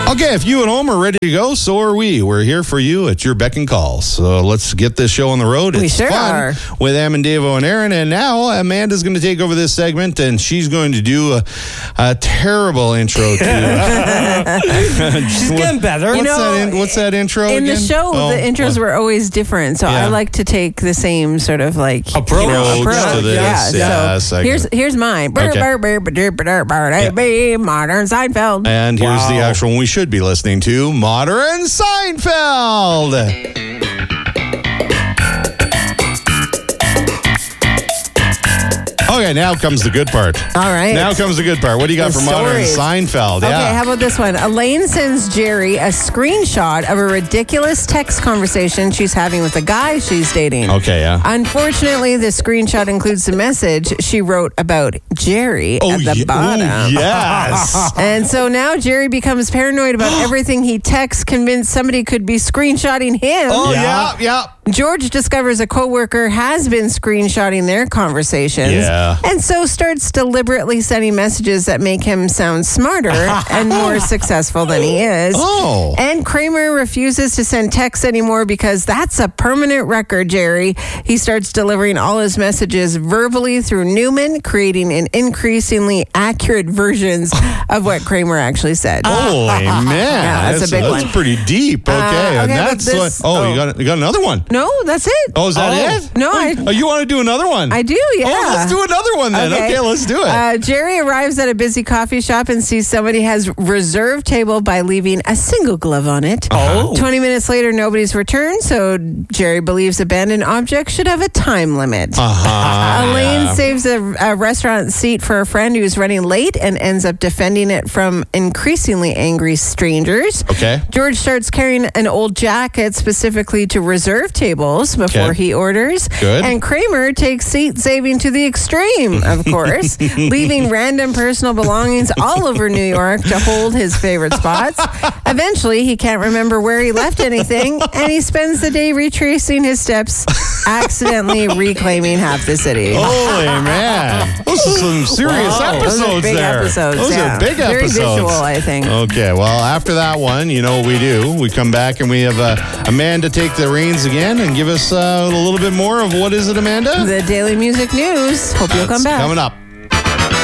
Okay, if you at home are ready to go, so are we. We're here for you at your beck and call. So let's get this show on the road. We It's sure fun are. with Em and Davo and Aaron. And now Amanda's going to take over this segment, and she's going to do a terrible intro to... She's getting better. What's that intro In again? the show, the intros were always different, so Yeah. I like to take the same sort of like Approach to this. Yeah. So here's mine. Okay. Modern Seinfeld. And here's the actual one we should be listening to, Modern Seinfeld. Okay, now comes the good part. All right. Now comes the good part. What do you got The for Modern stories. Seinfeld? Okay, Yeah. how about this one? Elaine sends Jerry a screenshot of a ridiculous text conversation she's having with a guy she's dating. Okay, yeah. Unfortunately, the screenshot includes a message she wrote about Jerry at the bottom. Oh, yes. And so now Jerry becomes paranoid about everything he texts, convinced somebody could be screenshotting him. Oh, yeah. George discovers a coworker has been screenshotting their conversations, Yeah. and so starts deliberately sending messages that make him sound smarter and more successful than he is. Oh. And Kramer refuses to send texts anymore because that's a permanent record, Jerry. He starts delivering all his messages verbally through Newman, creating an increasingly accurate versions of what Kramer actually said. Holy man. Yeah, that's a big one. That's pretty deep. Okay. And okay, that's but this- what. You got another one. No, that's it. Oh, is that it? No, you want to do another one? I do, yeah. Oh, let's do another one then. Okay, let's do it. Jerry arrives at a busy coffee shop and sees somebody has reserved table by leaving a single glove on it. Oh. 20 minutes later, nobody's returned, so Jerry believes abandoned objects should have a time limit. Elaine saves a restaurant seat for a friend who's running late and ends up defending it from increasingly angry strangers. Okay. George starts carrying an old jacket specifically to reserve tables before he orders. Good. And Kramer takes seat saving to the extreme, of course, leaving random personal belongings all over New York to hold his favorite spots. Eventually, he can't remember where he left anything, and he spends the day retracing his steps, accidentally reclaiming half the city. Holy man. Those are some serious episodes Those are big there. episodes. Those yeah. are big Very episodes. visual, I think. Okay, well, after that one, you know what we do. We come back and we have Amanda take the reins again and give us a little bit more of what is it, Amanda? The Daily Music News. Hope you'll come back. Coming up.